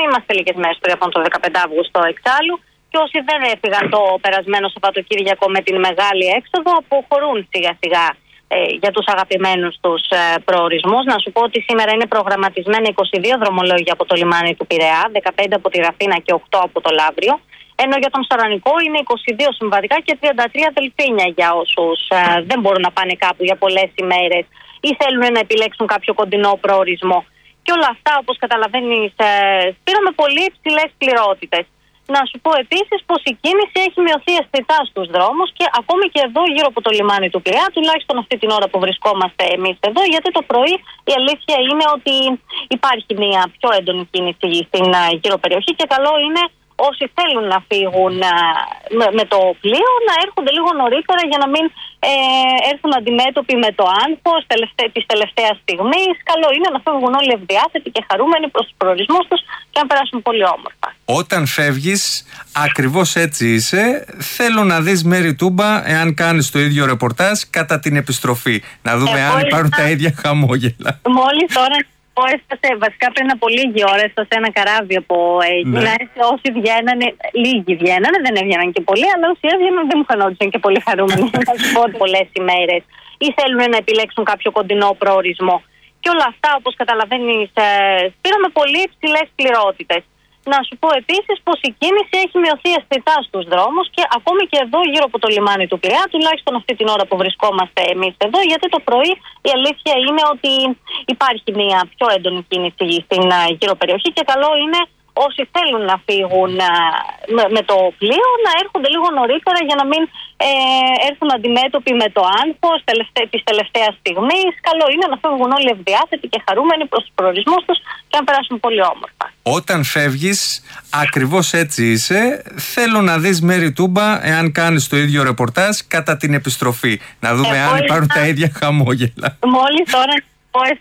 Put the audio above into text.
είμαστε λίγες μέρες πριν από το 15 Αύγουστο εξάλλου. Και όσοι δεν έφυγαν το περασμένο Σαββατοκύριακο με την μεγάλη έξοδο, αποχωρούν σιγά σιγά για τους αγαπημένους τους προορισμούς. Να σου πω ότι σήμερα είναι προγραμματισμένα 22 δρομολόγια από το λιμάνι του Πειραιά, 15 από τη Ραφίνα και 8 από το Λαύριο. Ενώ για τον Σαρανικό είναι 22 συμβατικά και 33 δελφίνια για όσους δεν μπορούν να πάνε κάπου για πολλές ημέρες ή θέλουν να επιλέξουν κάποιο κοντινό προορισμό. Και όλα αυτά, όπως καταλαβαίνεις, Σπύρο, με πολύ υψηλές πληρότητες. Να σου πω επίσης πως η κίνηση έχει μειωθεί αισθητά στους δρόμους και ακόμη και εδώ γύρω από το λιμάνι του Πειραιά, τουλάχιστον αυτή την ώρα που βρισκόμαστε εμείς εδώ, γιατί το πρωί η αλήθεια είναι ότι υπάρχει μια πιο έντονη κίνηση στην γύρω περιοχή και καλό είναι όσοι θέλουν να φύγουν με το πλοίο να έρχονται λίγο νωρίτερα για να μην έρθουν αντιμέτωποι με το άγχος της τελευταίας στιγμής. Καλό είναι να φεύγουν όλοι ευδιάθετοι και χαρούμενοι προς τους προορισμούς τους και να περάσουν πολύ όμορφα. Όταν φεύγεις, ακριβώς έτσι είσαι. Θέλω να δεις Μέρη Τούμπα, εάν κάνεις το ίδιο ρεπορτάζ κατά την επιστροφή. Να δούμε αν υπάρχουν τα ίδια χαμόγελα. Μόλις τώρα έφτασε, βασικά πριν από λίγη ώρα, έφτασε ένα καράβι από Αίγυπτο. Όσοι βγαίνανε, λίγοι βγαίνανε, δεν έβγαιναν και πολλοί, αλλά όσοι έβγαιναν δεν μου φαινόντουσαν και πολύ χαρούμενοι. Θα σου πω πολλές ημέρες ή θέλουν να επιλέξουν κάποιο κοντινό προορισμό. Και όλα αυτά, όπως καταλαβαίνεις, Σπύρο, με πολύ υψηλές πληρότητες. Να σου πω επίσης πως η κίνηση έχει μειωθεί αισθητά στους δρόμους και ακόμη και εδώ γύρω από το λιμάνι του Πειραιά, τουλάχιστον αυτή την ώρα που βρισκόμαστε εμείς εδώ, γιατί το πρωί η αλήθεια είναι ότι υπάρχει μια πιο έντονη κίνηση στην γύρω περιοχή και καλό είναι όσοι θέλουν να φύγουν με το πλοίο να έρχονται λίγο νωρίτερα για να μην έρθουν αντιμέτωποι με το άγχος της τελευταίας στιγμής. Καλό είναι να φεύγουν όλοι ευδιάθετοι και χαρούμενοι προς τους προορισμούς τους και να περάσουν πολύ όμορφα. Όταν φεύγεις, ακριβώς έτσι είσαι. Θέλω να δεις Μέρη Τούμπα, εάν κάνεις το ίδιο ρεπορτάζ κατά την επιστροφή. Να δούμε αν υπάρχουν τα ίδια χαμόγελα. Μόλις τώρα